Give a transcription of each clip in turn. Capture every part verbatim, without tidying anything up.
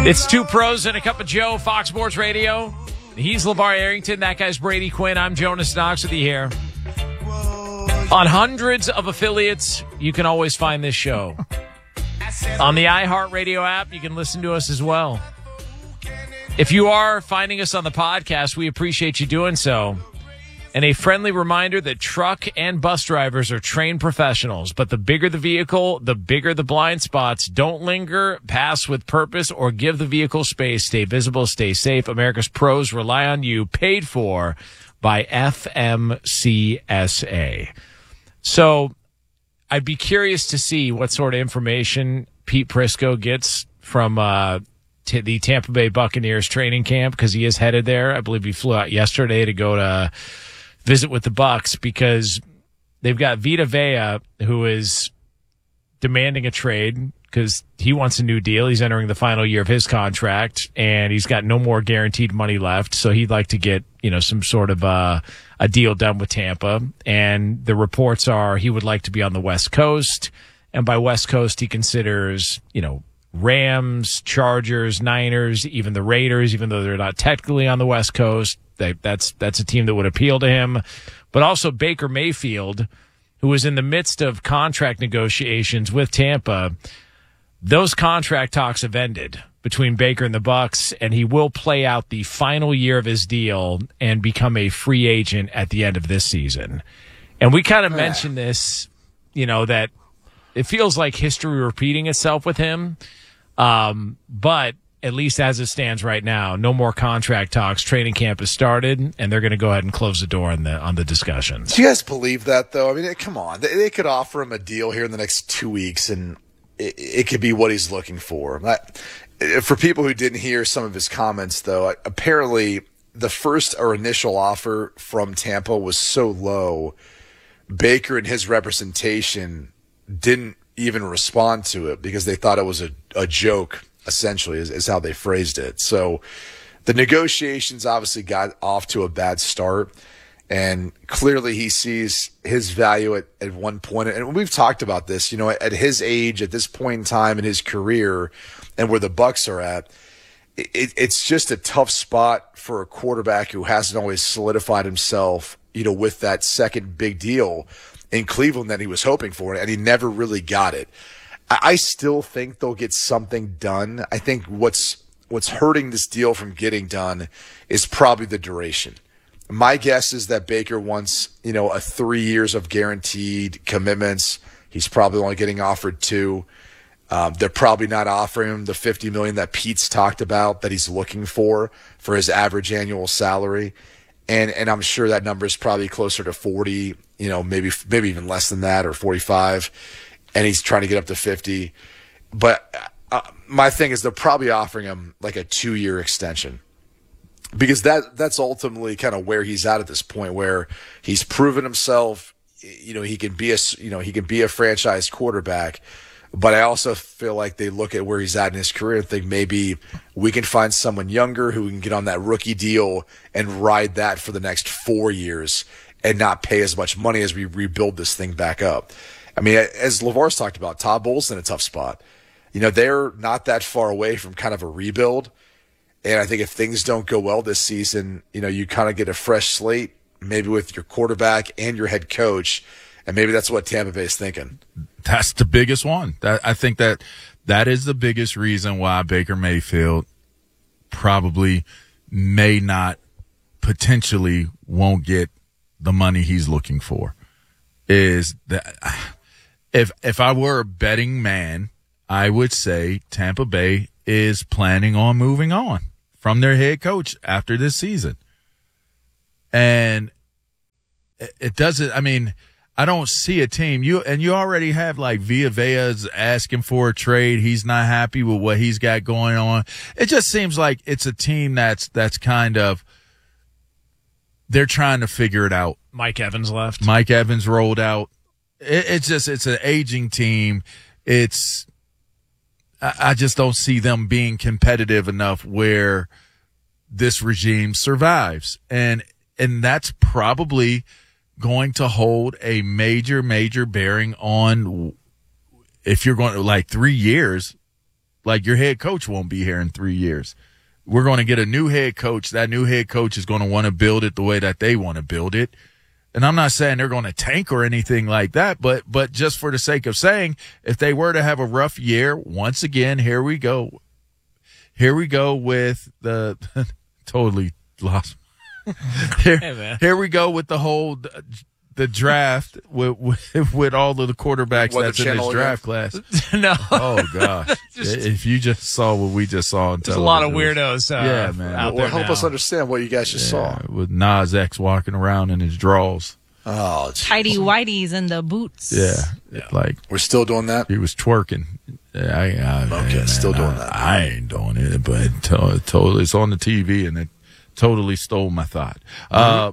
It's Two Pros and a Cup of Joe, Fox Sports Radio. He's LeVar Arrington. That guy's Brady Quinn. I'm Jonas Knox with you here. On hundreds of affiliates, you can always find this show. On the iHeartRadio app, you can listen to us as well. If you are finding us on the podcast, we appreciate you doing so. And a friendly reminder that truck and bus drivers are trained professionals, but the bigger the vehicle, the bigger the blind spots. Don't linger, pass with purpose, or give the vehicle space. Stay visible, stay safe. America's pros rely on you. Paid for by F M C S A. So I'd be curious to see what sort of information Pete Prisco gets from uh, t- the Tampa Bay Buccaneers training camp, because he is headed there. I believe he flew out yesterday to go to visit with the Bucs, because they've got Vita Vea, who is demanding a trade because he wants a new deal. He's entering the final year of his contract, and he's got no more guaranteed money left. So he'd like to get, you know, some sort of uh, a deal done with Tampa. And the reports are he would like to be on the West Coast. And by West Coast, he considers, you know, Rams, Chargers, Niners, even the Raiders, even though they're not technically on the West Coast. They, that's that's a team that would appeal to him. But also Baker Mayfield, who was in the midst of contract negotiations with Tampa. Those contract talks have ended between Baker and the Bucs, and he will play out the final year of his deal and become a free agent at the end of this season. And we kind of yeah. mentioned this, you know, that it feels like history repeating itself with him. Um, but at least as it stands right now, no more contract talks. Training camp has started, and they're going to go ahead and close the door on the on the discussions. Do you guys believe that, though? I mean, come on. They, they could offer him a deal here in the next two weeks, and it, it could be what he's looking for. That, for people who didn't hear some of his comments, though, apparently the first or initial offer from Tampa was so low, Baker and his representation didn't even respond to it because they thought it was a, a joke. Essentially, is, is how they phrased it. So the negotiations obviously got off to a bad start, and clearly he sees his value at, at one point. And we've talked about this, you know, at his age, at this point in time in his career, and where the Bucs are at, it, it's just a tough spot for a quarterback who hasn't always solidified himself, you know, with that second big deal in Cleveland that he was hoping for, and he never really got it. I still think they'll get something done. I think what's what's hurting this deal from getting done is probably the duration. My guess is that Baker wants, you know, a three years of guaranteed commitments. He's probably only getting offered two. Um, they're probably not offering him the fifty million dollars that Pete's talked about that he's looking for for his average annual salary, and and I'm sure that number is probably closer to forty. You know, maybe maybe even less than that, or forty-five. And he's trying to get up to fifty. But uh, my thing is they're probably offering him like a two-year extension, because that that's ultimately kind of where he's at at this point, where he's proven himself. You know, he can be a you know he can be a franchise quarterback. But I also feel like they look at where he's at in his career and think maybe we can find someone younger who can get on that rookie deal and ride that for the next four years and not pay as much money as we rebuild this thing back up. I mean, as LeVar's talked about, Todd Bowles in a tough spot. You know, they're not that far away from kind of a rebuild. And I think if things don't go well this season, you know, you kind of get a fresh slate, maybe with your quarterback and your head coach. And maybe that's what Tampa Bay is thinking. That's the biggest one. That I think that that is the biggest reason why Baker Mayfield probably may not, potentially won't get the money he's looking for. Is that if if I were a betting man, I would say Tampa Bay is planning on moving on from their head coach after this season. And it doesn't, I mean, I don't see a team. You and you already have like Vita Vea's asking for a trade. He's not happy with what he's got going on. It just seems like it's a team that's that's kind of, they're trying to figure it out. Mike Evans left. Mike Evans rolled out. It, it's just, it's an aging team. It's, I, I just don't see them being competitive enough where this regime survives. And, and that's probably going to hold a major, major bearing on, if you're going to, like, three years, Like, your head coach won't be here in three years. We're going to get a new head coach. That new head coach is going to want to build it the way that they want to build it. And I'm not saying they're going to tank or anything like that, but but just for the sake of saying, if they were to have a rough year, once again, here we go. Here we go with the totally lost. Here, hey, here we go with the whole the draft with with, with all of the quarterbacks what, that's in this draft class. No. Oh gosh! Just, if you just saw what we just saw on there's television, a lot of weirdos. Uh, yeah, man. Out well, there help now. us understand what you guys just yeah, saw. with Nas X walking around in his drawers. Oh, geez. Tidy whities and the boots. Yeah, Yeah. like We're still doing that. he was twerking. Yeah, I, I, Okay, man, still doing I, that. I ain't doing it, but it to, totally, it's on the T V, and it totally stole my thought. Mm-hmm. Uh,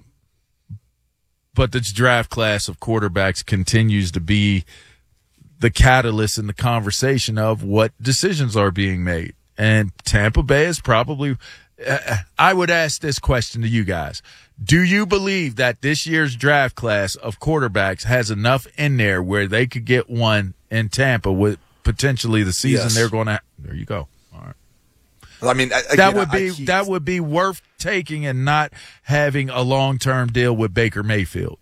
but this draft class of quarterbacks continues to be the catalyst in the conversation of what decisions are being made. And Tampa Bay is probably, uh, I would ask this question to you guys. Do you believe that this year's draft class of quarterbacks has enough in there where they could get one in Tampa with potentially the season Yes. they're going to, there you go. All right. I mean, again, That would be, I keep, that would be worth taking and not having a long-term deal with Baker Mayfield.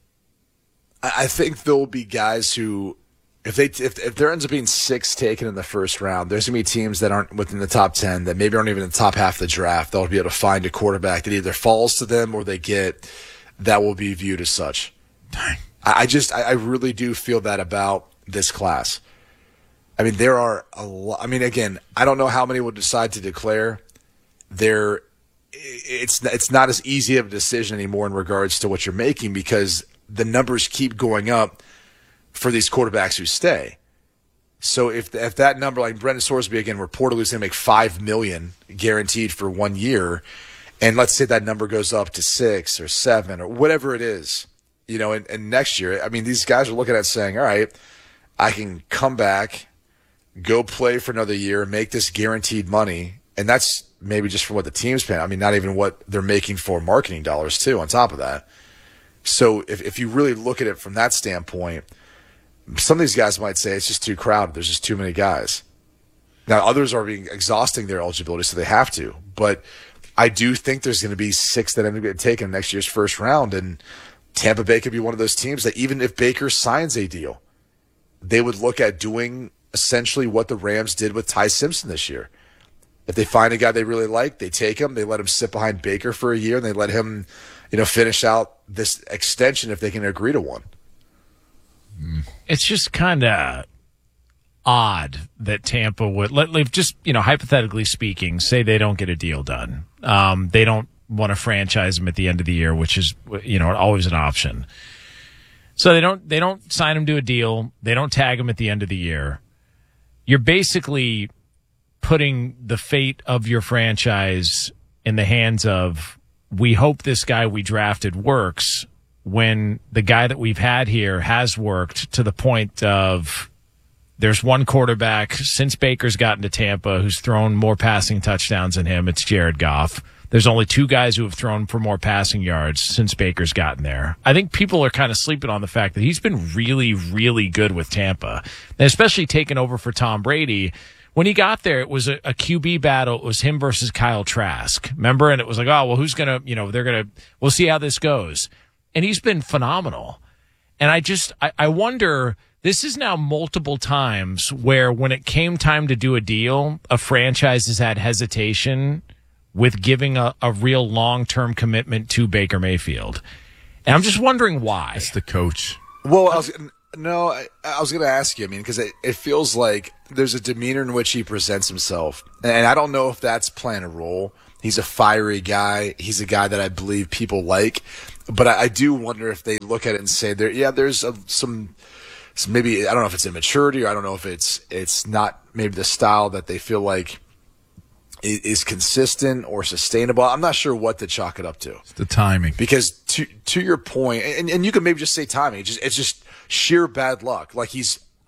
I I think there will be guys who, if they if if there ends up being six taken in the first round, there's gonna be teams that aren't within the top ten that maybe aren't even in the top half of the draft. They'll be able to find a quarterback that either falls to them or they get that will be viewed as such. Dang. I, I just I, I really do feel that about this class. I mean, there are a lot. I mean, again, I don't know how many will decide to declare. There, it's it's not as easy of a decision anymore in regards to what you're making because the numbers keep going up for these quarterbacks who stay. So if if that number, like Brendan Sorsby again, reportedly is going to make five million guaranteed for one year, and let's say that number goes up to six or seven or whatever it is, you know, and, and next year, I mean, these guys are looking at it saying, all right, I can come back, go play for another year, make this guaranteed money, and that's maybe just from what the team's paying. I mean, not even what they're making for marketing dollars too. On top of that. So if, if you really look at it from that standpoint, some of these guys might say it's just too crowded. There's just too many guys. Now, others are being exhausting their eligibility, so they have to. But I do think there's going to be six that end up getting taken in next year's first round, and Tampa Bay could be one of those teams that even if Baker signs a deal, they would look at doing essentially what the Rams did with Ty Simpson this year. If they find a guy they really like, they take him, they let him sit behind Baker for a year, and they let him, you know, finish out this extension if they can agree to one. It's just kind of odd that Tampa would let, let just, you know, hypothetically speaking, say they don't get a deal done. Um, they don't want to franchise him at the end of the year, which is, you know, always an option. So they don't, they don't sign him to a deal. They don't tag him at the end of the year. You're basically putting the fate of your franchise in the hands of, we hope this guy we drafted works, when the guy that we've had here has worked to the point of there's one quarterback since Baker's gotten to Tampa who's thrown more passing touchdowns than him. It's Jared Goff. There's only two guys who have thrown for more passing yards since Baker's gotten there. I think people are kind of sleeping on the fact that he's been really, really good with Tampa, and especially taking over for Tom Brady. When he got there, it was a, a Q B battle. It was him versus Kyle Trask. Remember? And it was like, oh, well, who's going to, you know, they're going to, we'll see how this goes. And he's been phenomenal. And I just, I, I wonder, this is now multiple times where when it came time to do a deal, a franchise has had hesitation with giving a, a real long-term commitment to Baker Mayfield. And I'm just wondering why. It's the coach. Well, I was, no, I, I was going to ask you, I mean, because it, it feels like there's a demeanor in which he presents himself. And I don't know if that's playing a role. He's a fiery guy. He's a guy that I believe people like. But I, I do wonder if they look at it and say, there, yeah, there's a, some, some, maybe, I don't know if it's immaturity or I don't know if it's it's not maybe the style that they feel like is, is consistent or sustainable. I'm not sure what to chalk it up to. It's the timing. Because to to your point, and, and you can maybe just say timing, it's just, it's just sheer bad luck. Like he's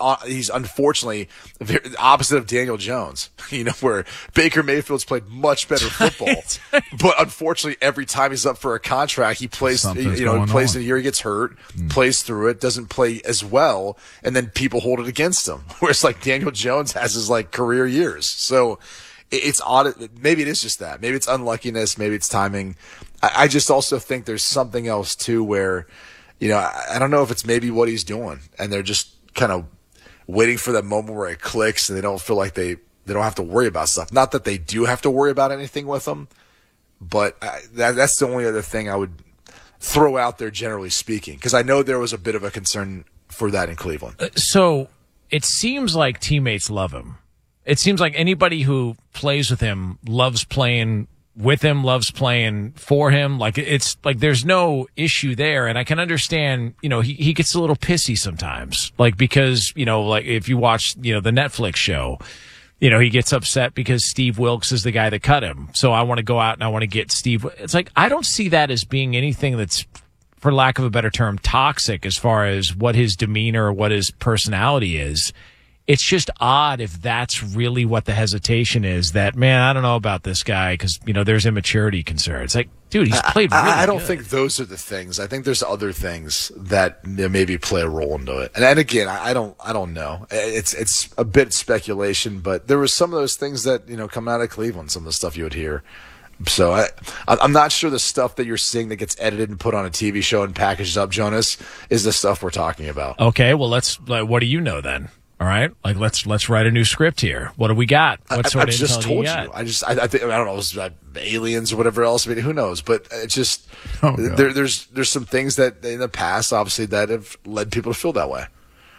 uh, he's unfortunately the opposite of Daniel Jones. You know, where Baker Mayfield's played much better football, but unfortunately, every time he's up for a contract, he plays. Something's you know, he plays on. in a year, he gets hurt, mm. plays through it, doesn't play as well, and then people hold it against him. Whereas like Daniel Jones has his like career years, so it, it's odd. Maybe it is just that. Maybe it's unluckiness. Maybe it's timing. I, I just also think there's something else too, where you know I, I don't know if it's maybe what he's doing, and they're just kind of waiting for that moment where it clicks and they don't feel like they, they don't have to worry about stuff. Not that they do have to worry about anything with them, but I, that, that's the only other thing I would throw out there, generally speaking, because I know there was a bit of a concern for that in Cleveland. Uh, so it seems like teammates love him. It seems like anybody who plays with him loves playing with him, loves playing for him. Like it's like there's no issue there. And I can understand, you know, he, he gets a little pissy sometimes, like because, you know, like if you watch, you know, the Netflix show, you know, he gets upset because Steve Wilkes is the guy that cut him. So I want to go out and I want to get Steve. It's like, I don't see that as being anything that's, for lack of a better term, toxic as far as what his demeanor or what his personality is. It's just odd if that's really what the hesitation is, that, man, I don't know about this guy because, you know, there's immaturity concerns. Like, dude, he's played really I, I don't good. think those are the things. I think there's other things that maybe play a role into it. And, and again, I, I don't I don't know. It's it's a bit speculation, but there were some of those things that, you know, come out of Cleveland, some of the stuff you would hear. So I, I'm not sure the stuff that you're seeing that gets edited and put on a T V show and packaged up, Jonas, is the stuff we're talking about. Okay, well, let's. Like, what do you know then? All right, like let's let's write a new script here. What do we got? What sort I, I of just intel told do you, you. got? I just I, I think I don't know. It was uh, aliens or whatever else. I mean, who knows? But it's just Oh, there, there's there's some things that in the past, obviously, that have led people to feel that way.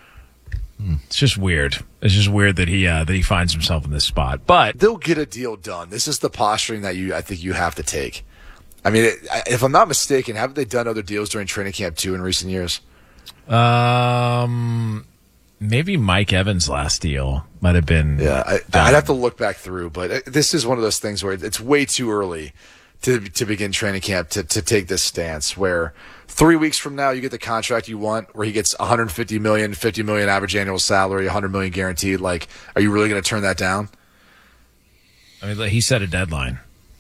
It's just weird. It's just weird that he uh, that he finds himself in this spot. But They'll get a deal done. This is the posturing that you I think you have to take. I mean, it, if I'm not mistaken, haven't they done other deals during training camp too in recent years? um, maybe Mike Evans' last deal might have been. Yeah, I, done. I'd have to look back through, but this is one of those things where it's way too early to to begin training camp to to take this stance. Where three weeks from now you get the contract you want, where he gets one hundred fifty million, fifty million average annual salary, one hundred million guaranteed. Like, are you really going to turn that down? I mean, he set a deadline.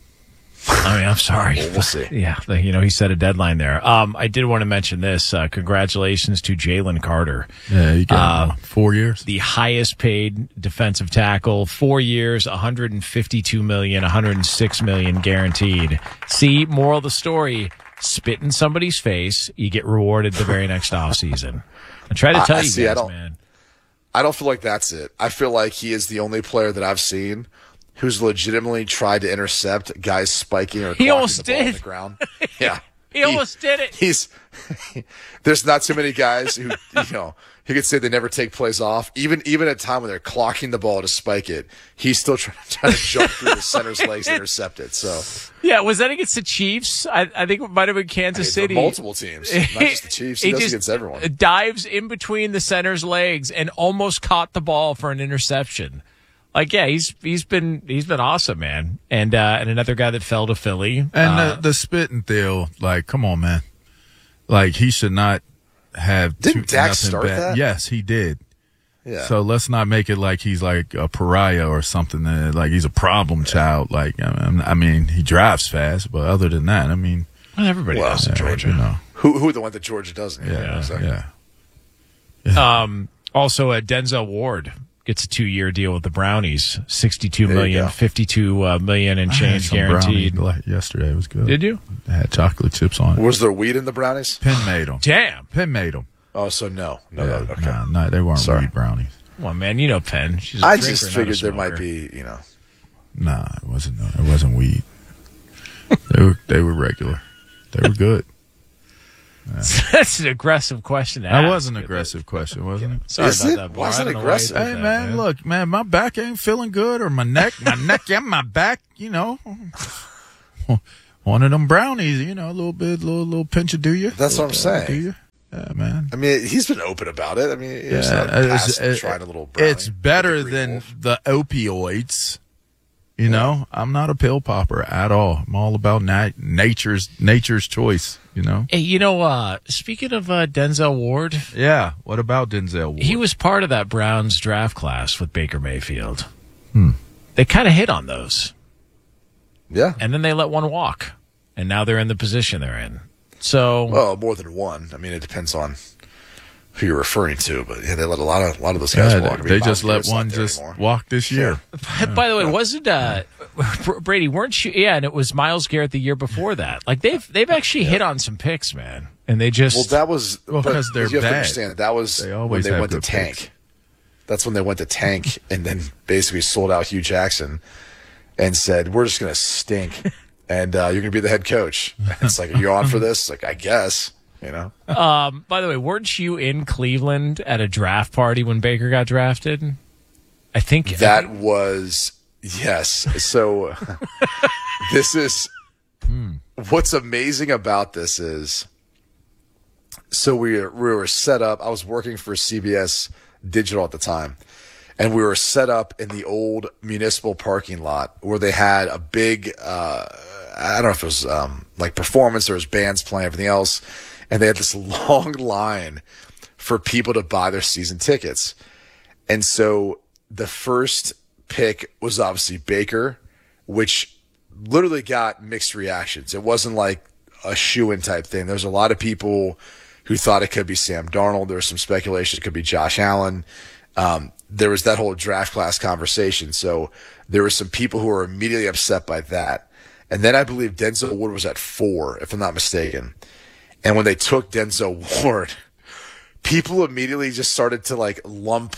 I mean, I'm sorry. Well, we'll see. Yeah, you know, he set a deadline there. Um, I did want to mention this. Uh, congratulations to Jalen Carter. Yeah, you got Uh, four years. The highest paid defensive tackle, four years, one hundred fifty-two million dollars, one hundred six million dollars guaranteed. See, moral of the story, spit in somebody's face, you get rewarded the very next offseason. I try to tell I- you see, I guys, don't- man. I don't feel like that's it. I feel like he is the only player that I've seen who's legitimately tried to intercept guys spiking or He clocking almost the ball on did. the ground. Yeah. He almost did it. He's there's not too many guys who you know who could say they never take plays off. Even even at a time when they're clocking the ball to spike it, he's still trying, trying to jump through the center's legs and intercept it. So Yeah, was that against the Chiefs? I, I think it might have been Kansas I mean, City. multiple teams, not just the Chiefs. He, He does just against everyone. dives in between the center's legs and almost caught the ball for an interception. Like, yeah, he's he's been he's been awesome, man. And uh, and another guy that fell to Philly. And uh, the, the spit and Thiel, like, come on, man. Like, he should not have Didn't two, Dak nothing start bad. that? Yes, he did. Yeah. So let's not make it like he's like a pariah or something. That, like he's a problem child. Like I mean, I mean, he drives fast, but other than that, I mean, well, everybody Well, does in yeah, Georgia. you know, who who the one that Georgia doesn't? yeah, exactly. yeah. Um, also, uh, Denzel Ward gets a two-year deal with the Brownies, sixty-two There you million, go. fifty-two uh, million and I had change some guaranteed. brownie like yesterday. It was good. Did you? It had chocolate chips on it. Was there weed in the brownies? Penn made them. Damn. Penn made them. Oh, so no, no, Yeah, no. Okay. nah, nah, they weren't Sorry. weed brownies. Come on, man. You know Penn. She's a I drinker, just not a figured there might smoker. be, you know. Nah, it wasn't. No, it wasn't weed. they were. They were regular. They were good. That's an aggressive question to That ask. was an aggressive question, wasn't it? Sorry Is about it? that, Bar. Why is I it don't know why you aggressive? did Hey that, man, look, man, my back ain't feeling good, or my neck, my neck and my back, you know. One of them brownies, you know, a little bit, little little pinch of do you. That's what I'm saying. Do you? Yeah, man. I mean, he's been open about it. I mean, it's Yeah, not it's- past it- trying a little brownie. It's better with a green than wolf. the opioids. You know, I'm not a pill popper at all. I'm all about na- nature's nature's choice. You know. Hey, you know, uh, speaking of uh, Denzel Ward, Yeah. What about Denzel Ward? he was part of that Browns draft class with Baker Mayfield. Hmm. They kind of hit on those, Yeah. and then they let one walk, and now they're in the position they're in. So, Well, more than one. I mean, it depends on who you're referring to, but yeah, they let a lot of a lot of those guys Yeah, walk. I mean, they Miles just let Garrett's not one there just anymore. walk this year. by, by the way, wasn't uh, Brady? Weren't you? Yeah, and it was Miles Garrett the year before that. Like they've they've actually hit on some picks, man, and they just Well, that was Well, but 'cause they're you have to bad. understand that was They when always they have went to good tank. picks. That's when they went to tank and then basically sold out Hugh Jackson and said, "We're just going to stink, and uh, you're going to be the head coach." It's like, "Are you on for this?" Like, I guess, you know. Um, by the way, weren't you in Cleveland at a draft party when Baker got drafted? I think That was yes. So this is what's amazing about this is so we were, we were set up. I was working for C B S Digital at the time, and we were set up in the old municipal parking lot where they had a big uh, I don't know if it was um, like performance or it was bands playing, everything else, and they had this long line for people to buy their season tickets. And so the first pick was obviously Baker, which literally got mixed reactions. It wasn't like a shoo-in type thing. There's a lot of people who thought it could be Sam Darnold. There was some speculation it could be Josh Allen. Um, there was that whole draft class conversation. So there were some people who were immediately upset by that. And then I believe Denzel Ward was at four, if I'm not mistaken. And when they took Denzel Ward, people immediately just started to like lump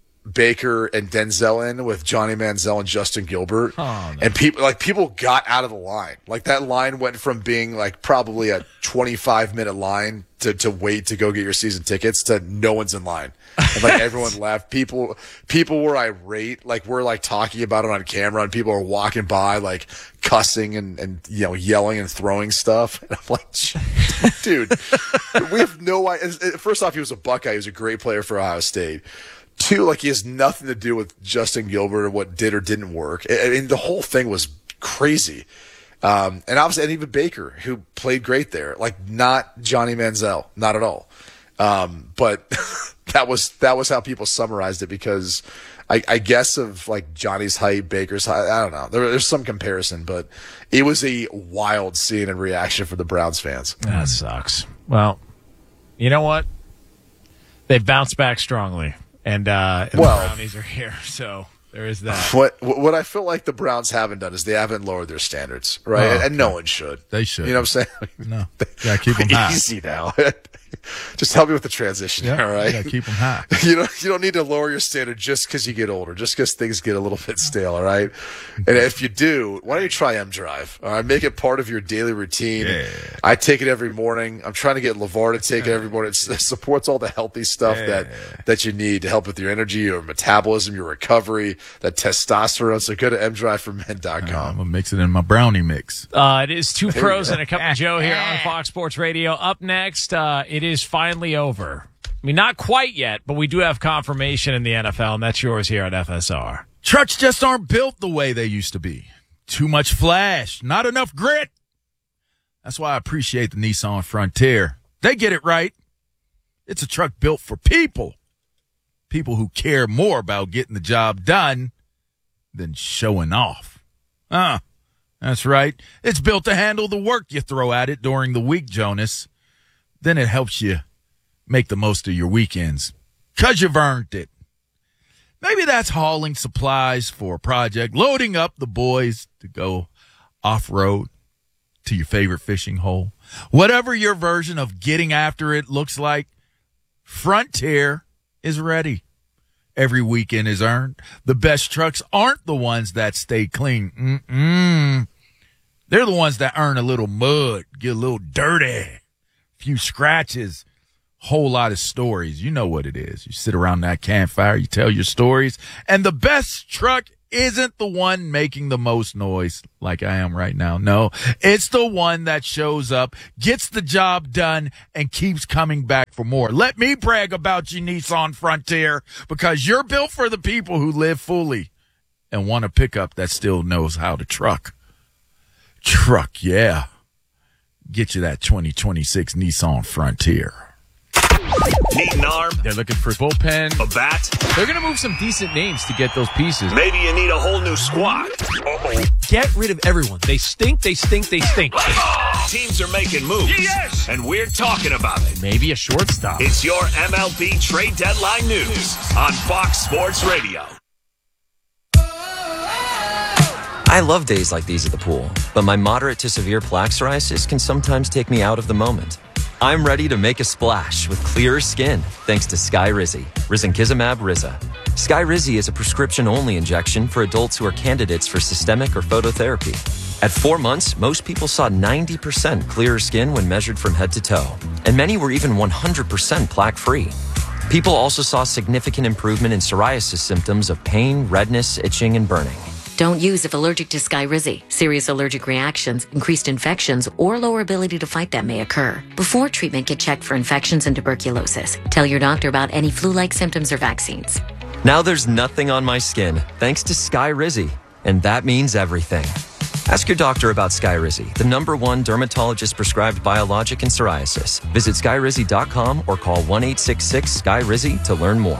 Baker and Denzel in with Johnny Manziel and Justin Gilbert. Oh, no. And people like people got out of the line. Like that line went from being like probably a twenty-five minute line to, to wait to go get your season tickets to no one's in line. And like everyone left. People people were irate. Like we're like talking about it on camera and people are walking by like cussing and, and you know yelling and throwing stuff. And I'm like, dude, we have no idea. First off, he was a Buckeye. He was a great player for Ohio State. Two, like he has nothing to do with Justin Gilbert or what did or didn't work. I mean, the whole thing was crazy. Um, and obviously, and even Baker, who played great there, like not Johnny Manziel, not at all. Um, but that was that was how people summarized it because I, I guess of like Johnny's height, Baker's height. I don't know. There, there's some comparison, but it was a wild scene and reaction for the Browns fans. that sucks. Well, you know what? They bounced back strongly. And, uh, and Well- the Brownies are here, so there is that. What what I feel like the Browns haven't done is they haven't lowered their standards, right? Oh, and, and no one should. They should. You know what I'm saying? No. Gotta keep them high. Easy now. Just help me with the transition, Yeah, all right? gotta keep them high. You don't you don't need to lower your standard just because you get older, just because things get a little bit stale, all right? And if you do, why don't you try M Drive? All right, make it part of your daily routine. Yeah. I take it every morning. I'm trying to get LeVar to take it every morning. It's, it supports all the healthy stuff that that you need to help with your energy, your metabolism, your recovery, that testosterone. So go to m drive for men dot I'm com. gonna mix it in my brownie mix. Uh, it is two There you pros go. and a cup of Joe here on Fox Sports Radio. Up next, uh, it is finally over. I mean, not quite yet, but we do have confirmation in the N F L, and that's yours here at F S R. Trucks just aren't built the way they used to be. Too much flash, not enough grit. That's why I appreciate the Nissan Frontier. They get it right. It's a truck built for people. People who care more about getting the job done than showing off. Ah, that's right. It's built to handle the work you throw at it during the week, Jonas. Then it helps you make the most of your weekends. 'Cause you've earned it. Maybe that's hauling supplies for a project, loading up the boys to go off-road to your favorite fishing hole. Whatever your version of getting after it looks like, Frontier is ready. Every weekend is earned. The best trucks aren't the ones that stay clean. Mm-mm. They're the ones that earn a little mud, get a little dirty, few scratches, whole lot of stories. You know what it is. You sit around that campfire, you tell your stories, and the best truck isn't the one making the most noise like I am right now. No, it's the one that shows up, gets the job done, and keeps coming back for more. Let me brag about you, Nissan Frontier, because you're built for the people who live fully and want a pickup that still knows how to truck. Truck, yeah. Get you that twenty twenty-six Nissan Frontier. Need an arm? They're looking for bullpen. A bat? They're going to move some decent names to get those pieces. Maybe you need a whole new squad. Uh-oh. Get rid of everyone. They stink, they stink, they stink. Teams are making moves. Yes! And we're talking about it. Maybe a shortstop. It's your M L B trade deadline news on Fox Sports Radio. I love days like these at the pool, but my moderate to severe plaque psoriasis can sometimes take me out of the moment. I'm ready to make a splash with clearer skin thanks to Skyrizi, Risankizumab Riza. Skyrizi is a prescription-only injection for adults who are candidates for systemic or phototherapy. At four months, most people saw ninety percent clearer skin when measured from head to toe, and many were even one hundred percent plaque-free. People also saw significant improvement in psoriasis symptoms of pain, redness, itching, and burning. Don't use if allergic to Skyrizi. Serious allergic reactions, increased infections, or lower ability to fight them may occur. Before treatment, get checked for infections and tuberculosis. Tell your doctor about any flu-like symptoms or vaccines. Now there's nothing on my skin thanks to Skyrizi, and that means everything. Ask your doctor about Skyrizi, the number one dermatologist-prescribed biologic in psoriasis. Visit skyrizi dot com or call one eight six six Skyrizi to learn more.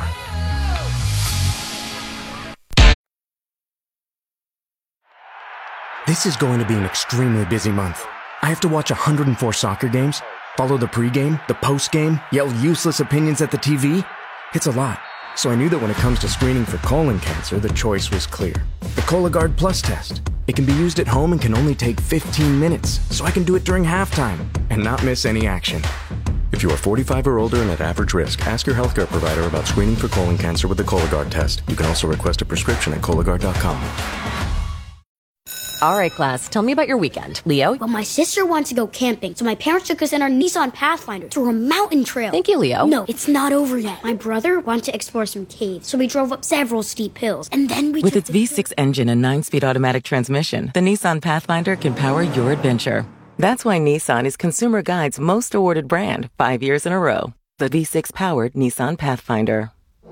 This is going to be an extremely busy month. I have to watch one hundred four soccer games, follow the pregame, the postgame, yell useless opinions at the T V. It's a lot. So I knew that when it comes to screening for colon cancer, the choice was clear. The Cologuard Plus test. It can be used at home and can only take fifteen minutes, so I can do it during halftime and not miss any action. If you are forty-five or older and at average risk, ask your healthcare provider about screening for colon cancer with the Cologuard test. You can also request a prescription at Cologuard dot com. All right, class, tell me about your weekend. Leo? Well, my sister wants to go camping, so my parents took us in our Nissan Pathfinder to a mountain trail. Thank you, Leo. No, it's not over yet. My brother wanted to explore some caves, so we drove up several steep hills, and then we With took its V six engine and nine-speed automatic transmission, the Nissan Pathfinder can power your adventure. That's why Nissan is Consumer Guide's most awarded brand, five years in a row. The V six-powered Nissan Pathfinder.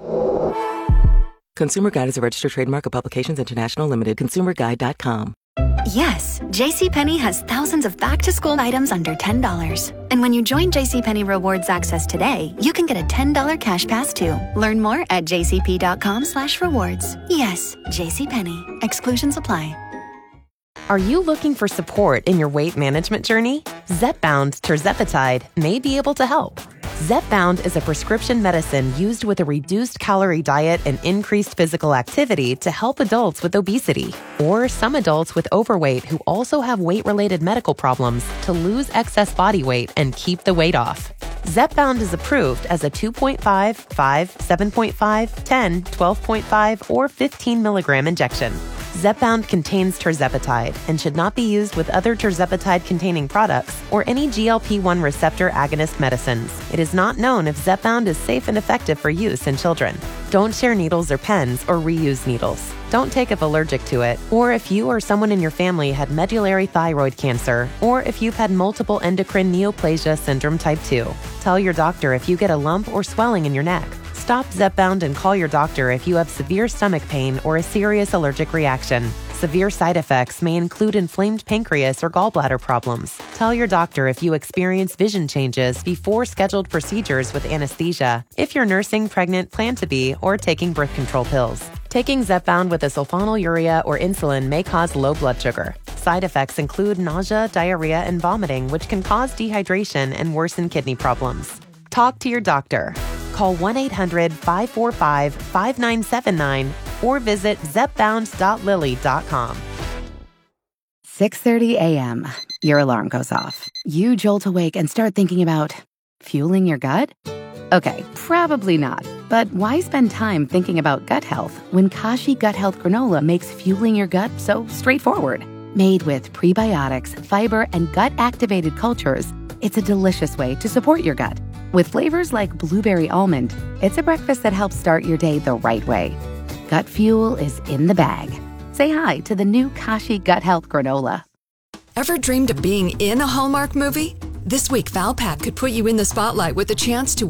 Consumer Guide is a registered trademark of Publications International Limited. consumer guide dot com. Yes, JCPenney has thousands of back-to-school items under ten dollars. And when you join JCPenney Rewards Access today, you can get a ten dollars cash pass too. Learn more at jcp.com slash rewards. Yes, JCPenney. Exclusions apply. Are you looking for support in your weight management journey? Zepbound Tirzepatide may be able to help. Zepbound is a prescription medicine used with a reduced calorie diet and increased physical activity to help adults with obesity or some adults with overweight who also have weight-related medical problems to lose excess body weight and keep the weight off. Zepbound is approved as a two point five, five, seven point five, ten, twelve point five, or fifteen milligram injection. Zepbound contains tirzepatide and should not be used with other tirzepatide-containing products or any G L P one receptor agonist medicines. It is not known if Zepbound is safe and effective for use in children. Don't share needles or pens or reuse needles. Don't take if allergic to it, or if you or someone in your family had medullary thyroid cancer, or if you've had multiple endocrine neoplasia syndrome type two. Tell your doctor if you get a lump or swelling in your neck. Stop Zepbound and call your doctor if you have severe stomach pain or a serious allergic reaction. Severe side effects may include inflamed pancreas or gallbladder problems. Tell your doctor if you experience vision changes before scheduled procedures with anesthesia, if you're nursing, pregnant, plan to be, or taking birth control pills. Taking Zepbound with a sulfonylurea or insulin may cause low blood sugar. Side effects include nausea, diarrhea, and vomiting, which can cause dehydration and worsen kidney problems. Talk to your doctor. Call one eight hundred, five four five, five nine seven nine or visit zepbound dot lilly dot com. six thirty a.m. Your alarm goes off. You jolt awake and start thinking about fueling your gut? Okay, probably not. But why spend time thinking about gut health when Kashi Gut Health Granola makes fueling your gut so straightforward? Made with prebiotics, fiber, and gut-activated cultures, it's a delicious way to support your gut. With flavors like blueberry almond, it's a breakfast that helps start your day the right way. Gut fuel is in the bag. Say hi to the new Kashi Gut Health Granola. Ever dreamed of being in a Hallmark movie? This week, Valpak could put you in the spotlight with a chance to